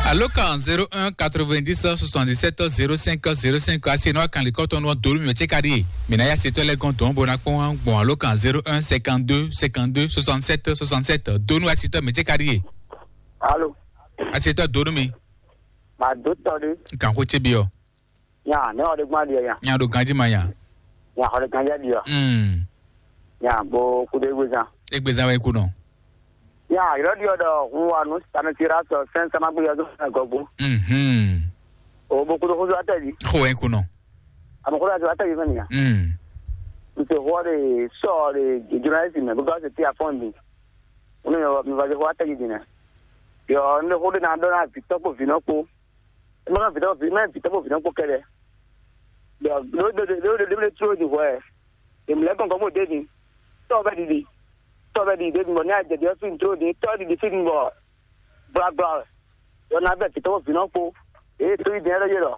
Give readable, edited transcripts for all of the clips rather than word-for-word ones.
Allo kan 01 90 77 05 05 asino kan le koto no doru mi chekari mina ya seto le konto bona kon bon allo kan 01 52 52 67 67 donu asito mi chekari allo asito doru mi ma do todi kan ko chebio ya ne o de gba dia ya do ganji maya ya o de ganja dia ya bo ku de gweza egbeza wa iku no ya radio do wa no stand tira so sense ma bu ya do gogo o bo ku do ho ataji ho iku no am ko do ataji mani ya nte ho de so de journalism me because it ya funding uno yo mi va de ho ataji dina yo ne ho de na do na pitopo vinopo ma pitopo vinopo kele le tro di ho e mi le kon mo de ni to ba di mo na je de fin tro di to di fin bo bra yo na be pitopo vinopo e to di na yo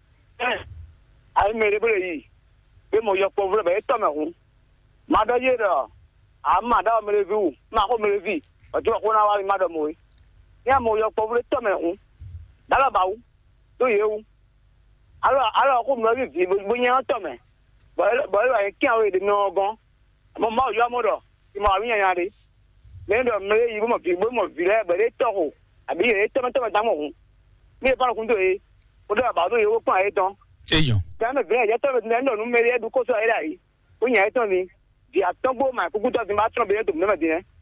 ai mere bele yi e mo yo po bele be to me hu ma do ye do a ma da mere vi ma ko mere vi o ti ko na wa ma do mo ya mo yo po bele to me hu dala ba wu do ye wu alo ko mo vi bo nya to me bo wa ki awe de no gan mo ma yo mo do ti mo wi yan re le do mere yi bo mo vi le be to ho abi e to me da mo hu mi pa kun do e o do ba do ye wo pa e ton eyan dame be ya to me no mere edu ko so era yi o nya e ton mi di atonbo ma kuku to ti ma tron be to me me di